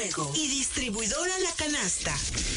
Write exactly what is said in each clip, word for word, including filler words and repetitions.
Juego y distribuidora La Canasta.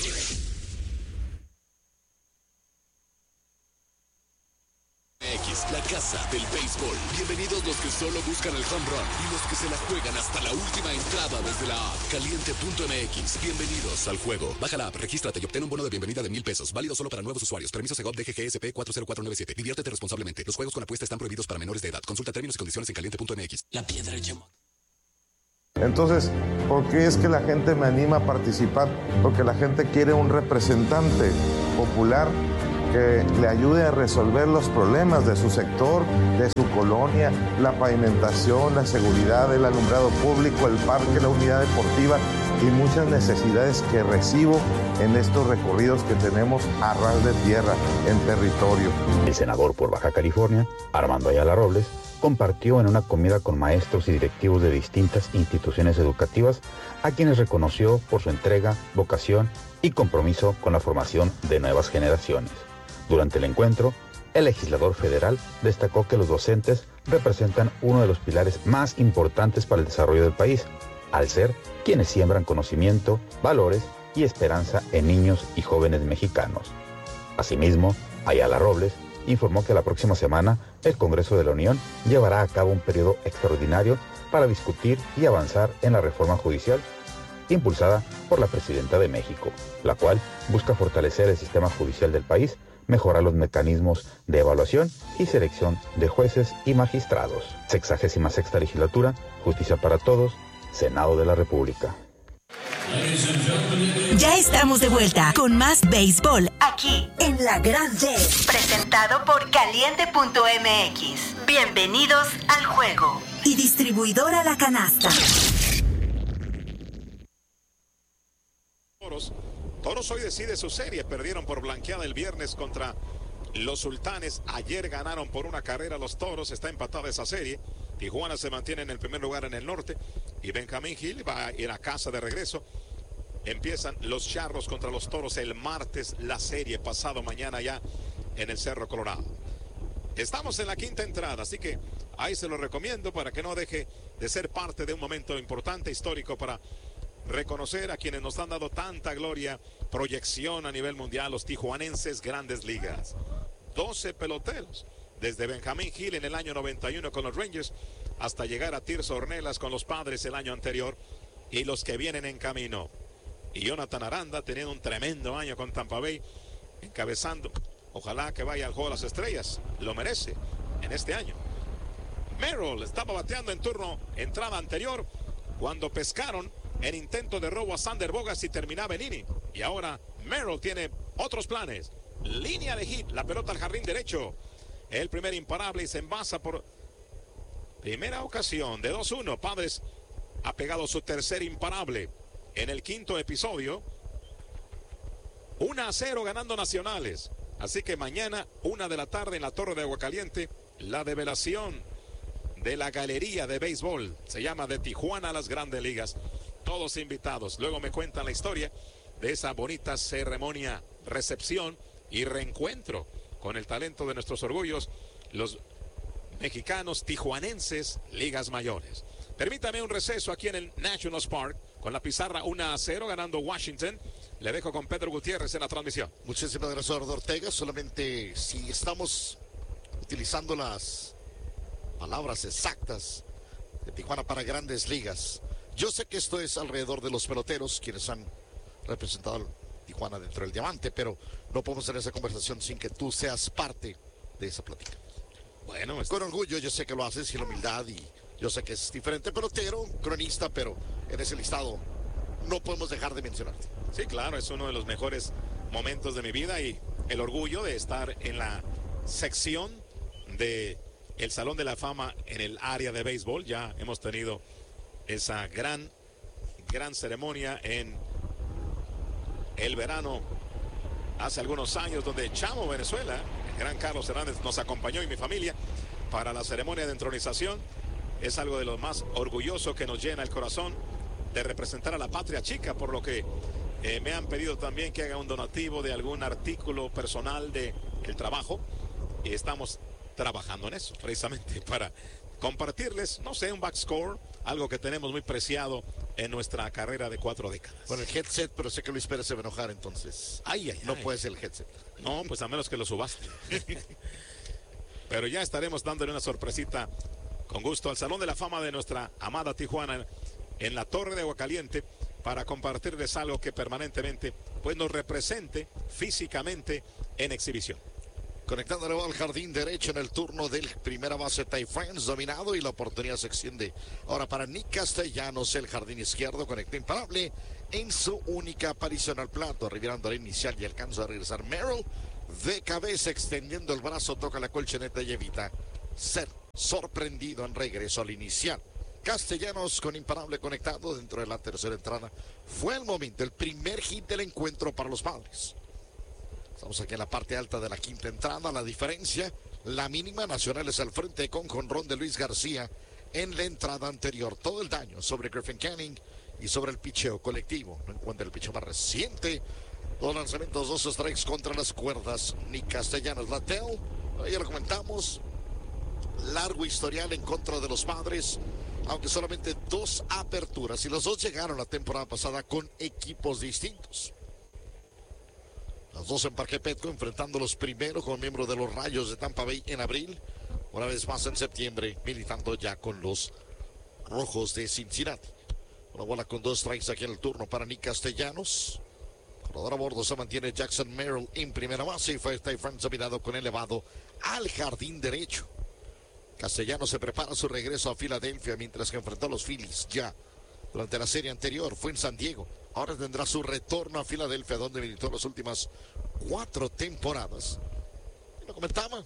X, la casa del béisbol. Bienvenidos los que solo buscan el home run y los que se la juegan hasta la última entrada desde la app caliente punto m x. Bienvenidos al juego. Baja la app, regístrate y obtén un bono de bienvenida de mil pesos. Válido solo para nuevos usuarios. Permiso Segov D G G S P cuatro cero cuatro nueve siete. Diviértete responsablemente. Los juegos con apuesta están prohibidos para menores de edad. Consulta términos y condiciones en caliente punto m x. La piedra de Chemo. Entonces, ¿por qué es que la gente me anima a participar? Porque la gente quiere un representante popular que le ayude a resolver los problemas de su sector, de su colonia, la pavimentación, la seguridad, el alumbrado público, el parque, la unidad deportiva y muchas necesidades que recibo en estos recorridos que tenemos a ras de tierra en territorio. El senador por Baja California, Armando Ayala Robles, compartió en una comida con maestros y directivos de distintas instituciones educativas a quienes reconoció por su entrega, vocación y compromiso con la formación de nuevas generaciones. Durante el encuentro, el legislador federal destacó que los docentes representan uno de los pilares más importantes para el desarrollo del país, al ser quienes siembran conocimiento, valores y esperanza en niños y jóvenes mexicanos. Asimismo, Ayala Robles informó que la próxima semana el Congreso de la Unión llevará a cabo un periodo extraordinario para discutir y avanzar en la reforma judicial impulsada por la Presidenta de México, la cual busca fortalecer el sistema judicial del país, mejorar los mecanismos de evaluación y selección de jueces y magistrados. Sexagésima sexta legislatura, Justicia para Todos, Senado de la República. Ya estamos de vuelta con más béisbol aquí en La Gran D, presentado por caliente punto m x. Bienvenidos al juego y distribuidora La Canasta. Toros. Toros hoy decide su serie, perdieron por blanqueada el viernes contra los Sultanes, ayer ganaron por una carrera los Toros, está empatada esa serie. Tijuana se mantiene en el primer lugar en el norte y Benjamín Gil va a ir a casa de regreso. Empiezan los Charros contra los Toros el martes, la serie pasado mañana ya en el Cerro Colorado. Estamos en la quinta entrada, así que ahí se lo recomiendo para que no deje de ser parte de un momento importante, histórico, para reconocer a quienes nos han dado tanta gloria, proyección a nivel mundial, los tijuanenses Grandes Ligas. doce peloteros, desde Benjamín Gil en el año noventa y uno con los Rangers, hasta llegar a Tirso Ornelas con los Padres el año anterior, y los que vienen en camino. Y Jonathan Aranda teniendo un tremendo año con Tampa Bay, encabezando. Ojalá que vaya al Juego de las Estrellas, lo merece en este año. Merrill estaba bateando en turno, entrada anterior, cuando pescaron en intento de robo a Sander Bogas y terminaba el inning. Y ahora Merrill tiene otros planes. Línea de hit, la pelota al jardín derecho. El primer imparable y se envasa por primera ocasión de dos uno. Padres ha pegado su tercer imparable en el quinto episodio. uno a cero ganando Nacionales. Así que mañana, una de la tarde en la Torre de Aguacaliente, la develación de la galería de béisbol. Se llama De Tijuana a las Grandes Ligas. Todos invitados. Luego me cuentan la historia de esa bonita ceremonia, recepción y reencuentro con el talento de nuestros orgullos, los mexicanos tijuanenses, ligas mayores. Permítame un receso aquí en el Nationals Park, con la pizarra uno a cero, ganando Washington. Le dejo con Pedro Gutiérrez en la transmisión. Muchísimas gracias, Eduardo Ortega. Solamente si estamos utilizando las palabras exactas de Tijuana para Grandes Ligas. Yo sé que esto es alrededor de los peloteros, quienes han representado a Tijuana dentro del diamante, pero no podemos tener esa conversación sin que tú seas parte de esa plática. Bueno, con orgullo, yo sé que lo haces y la humildad, y yo sé que es diferente pelotero, cronista, pero en ese listado no podemos dejar de mencionarte. Sí, claro, es uno de los mejores momentos de mi vida y el orgullo de estar en la sección de el Salón de la Fama en el área de béisbol. Ya hemos tenido esa gran, gran ceremonia en el verano hace algunos años, donde Chamo Venezuela, el gran Carlos Hernández, nos acompañó y mi familia para la ceremonia de entronización. Es algo de lo más orgulloso que nos llena el corazón de representar a la patria chica, por lo que eh, me han pedido también que haga un donativo de algún artículo personal de el trabajo, y estamos trabajando en eso precisamente para compartirles, no sé, un backscore, algo que tenemos muy preciado en nuestra carrera de cuatro décadas. Con el headset, pero sé que Luis Pérez se va a enojar, entonces. Ay, ay, no ay. puede ser el headset. No, pues a menos que lo subaste. Pero ya estaremos dándole una sorpresita con gusto al Salón de la Fama de nuestra amada Tijuana en la Torre de Aguacaliente para compartirles algo que permanentemente pues nos represente físicamente en exhibición. Conectándole al jardín derecho en el turno del primera base Ty France, dominado, y la oportunidad se extiende ahora para Nick Castellanos. El jardín izquierdo conectó imparable en su única aparición al plato, arribando a la inicial y alcanza a regresar Merrill de cabeza, extendiendo el brazo, toca la colchoneta y evita ser sorprendido en regreso al inicial. Castellanos con imparable conectado dentro de la tercera entrada. Fue el momento, el primer hit del encuentro para los Padres. Estamos aquí en la parte alta de la quinta entrada. La diferencia, la mínima, Nacionales al frente con jonrón de Luis García en la entrada anterior. Todo el daño sobre Griffin Canning y sobre el picheo colectivo. No encuentra el picheo más reciente. Dos lanzamientos, dos strikes contra las cuerdas. Ni Castellanos, Latel, ya lo comentamos. Largo historial en contra de los Padres, aunque solamente dos aperturas, y los dos llegaron la temporada pasada con equipos distintos. Los dos en Parque Petco, enfrentándolos primero como miembro de los Rayos de Tampa Bay en abril, una vez más en septiembre, militando ya con los Rojos de Cincinnati. Una bola con dos strikes aquí en el turno para Nick Castellanos. Corredor a bordo, se mantiene Jackson Merrill en primera base, y fue Ty France mirado con elevado al jardín derecho. Castellanos se prepara su regreso a Filadelfia, mientras que enfrentó a los Phillies ya durante la serie anterior. Fue en San Diego. Ahora tendrá su retorno a Filadelfia, donde militó las últimas cuatro temporadas. Y lo comentaba,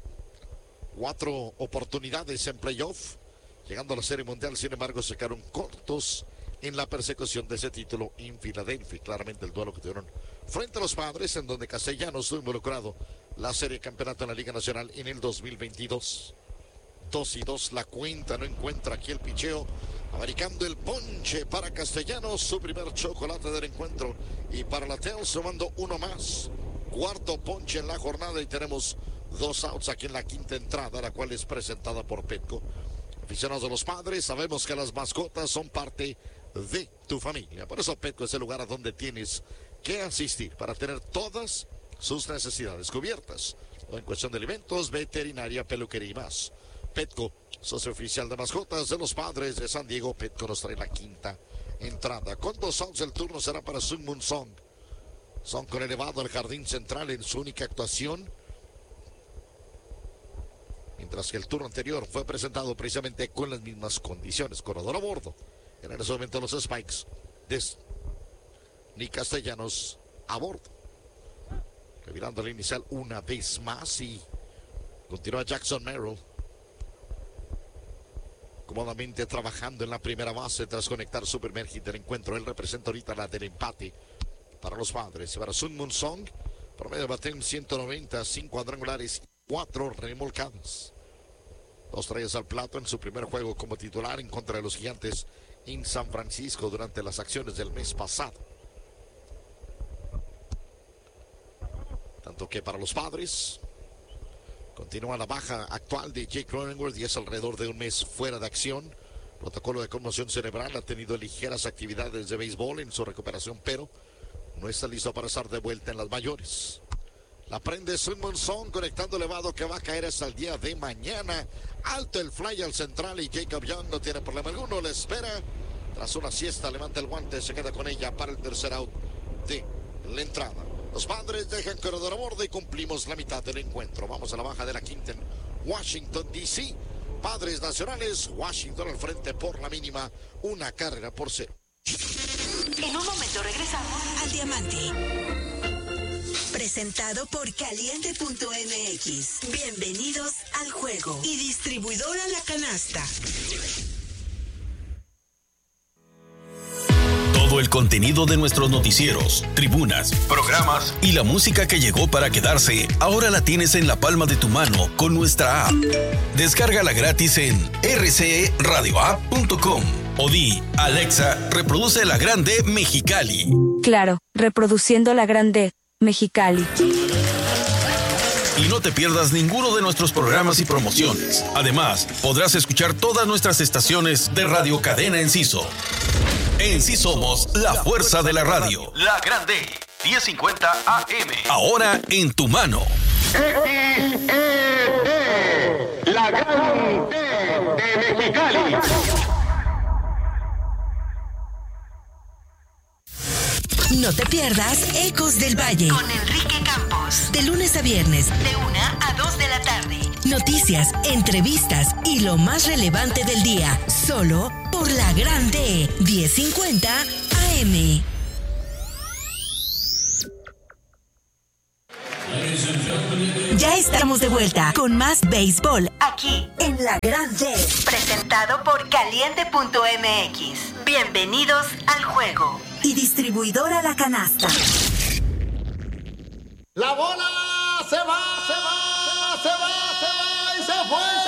cuatro oportunidades en playoff, llegando a la Serie Mundial. Sin embargo, se quedaron cortos en la persecución de ese título en Filadelfia. Claramente el duelo que tuvieron frente a los Padres, en donde Castellanos estuvo involucrado la serie de campeonato en la Liga Nacional en el dos mil veintidós. Dos y dos la cuenta, no encuentra aquí el picheo. Americando el ponche para Castellanos, su primer chocolate del encuentro. Y para Latel, sumando uno más. Cuarto ponche en la jornada, y tenemos dos outs aquí en la quinta entrada, la cual es presentada por Petco. Aficionados de los Padres, sabemos que las mascotas son parte de tu familia. Por eso Petco es el lugar a donde tienes que asistir para tener todas sus necesidades cubiertas. En cuestión de alimentos, veterinaria, peluquería y más. Petco, socio oficial de mascotas de los Padres de San Diego. Petco nos trae la quinta entrada. Con dos outs, el turno será para Sung Moon Song. Song con elevado al jardín central en su única actuación, mientras que el turno anterior fue presentado precisamente con las mismas condiciones. Corredor a bordo. En ese momento los Spikes de Nick Castellanos a bordo. Revirando la inicial una vez más, y continúa Jackson Merrill cómodamente trabajando en la primera base tras conectar su primer hit del encuentro. Él representa ahorita la del empate para los Padres. Para Sung Moon Song, promedio de bateo en ciento noventa, cinco cuadrangulares, cuatro remolcadas. Dos trayes al plato en su primer juego como titular en contra de los Gigantes en San Francisco durante las acciones del mes pasado. Tanto que para los Padres continúa la baja actual de Jake Cronenworth, y es alrededor de un mes fuera de acción. Protocolo de conmoción cerebral, ha tenido ligeras actividades de béisbol en su recuperación, pero no está listo para estar de vuelta en las mayores. La prende Sung Moon Song, conectando elevado, que va a caer hasta el día de mañana. Alto el fly al central, y Jacob Young no tiene problema alguno, le espera. Tras una siesta, levanta el guante, se queda con ella para el tercer out de la entrada. Los Padres dejan corredor a bordo y cumplimos la mitad del encuentro. Vamos a la baja de la quinta en Washington, D C Padres Nacionales, Washington al frente por la mínima, una carrera por cero. En un momento regresamos al Diamante. Presentado por Caliente punto M X. Bienvenidos al juego. Y distribuidora La Canasta. Todo el contenido de nuestros noticieros, tribunas, programas y la música que llegó para quedarse, ahora la tienes en la palma de tu mano con nuestra app. Descárgala gratis en r c e radio app punto com o di, Alexa, reproduce La Grande Mexicali. Claro, reproduciendo La Grande Mexicali. Y no te pierdas ninguno de nuestros programas y promociones. Además, podrás escuchar todas nuestras estaciones de Radio Cadena Enciso. En sí somos la fuerza de la radio. La Grande, diez cincuenta A M. Ahora en tu mano. X E D, la Grande de Mexicali. No te pierdas Ecos del Valle con Enrique Campos. De lunes a viernes, de una a dos de la tarde. Noticias, entrevistas y lo más relevante del día. Solo por la Grande diez cincuenta A M. Ya estamos de vuelta con más béisbol aquí en la Grande. Presentado por Caliente punto M X. Bienvenidos al juego. Y distribuidora La Canasta. La bola se va, se va, se va, se va y se fue.